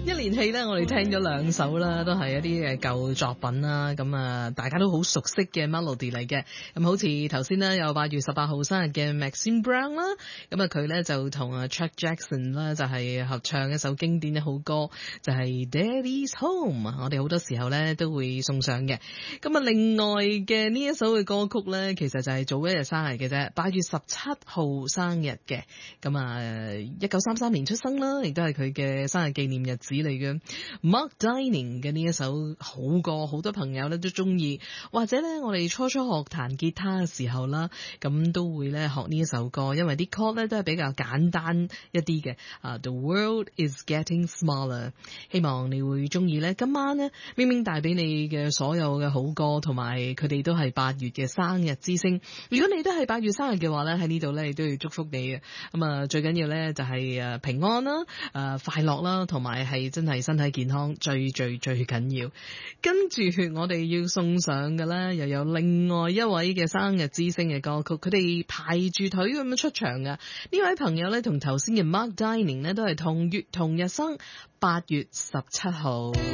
一連氣咧，我哋聽咗兩首啦，都係一啲舊作品啦，咁啊大家都好熟悉嘅 melody 嚟嘅。咁好似頭先咧有8月18號生日嘅 Maxine Brown 啦，咁啊佢咧就同啊 Chuck Jackson 啦就係合唱一首經典嘅好歌，就係 Daddy's Home。我哋好多時候咧都會送上嘅。咁啊另外嘅呢一首嘅歌曲咧，其實就係早一日生日嘅啫，8月17號生日嘅。咁啊1933年出生啦，亦都係佢嘅生日紀念日子嚟嘅。Mark Dining 嘅呢一首好歌，好多朋友咧都中意，或者咧我哋初學彈吉他嘅時候啦，咁都會咧學呢一首歌，因為啲 chord 咧都係比較簡單一啲嘅。The world is getting smaller， 希望你會中意咧。今晚咧明明帶俾你嘅所有嘅好歌，同埋佢哋都係8月嘅生日之星。如果你都係8月生日嘅話咧，喺呢度咧亦都要祝福你嘅。咁啊最緊要咧就係平安啦，快樂啦，同埋係真係身體健康最緊要。跟住我哋要送上嘅咧，又有另外一位嘅生日之星嘅歌曲，佢哋排住隊咁樣出場噶。呢位朋友咧同頭先嘅 Mark Dining 咧都係同月同日生，8月17號。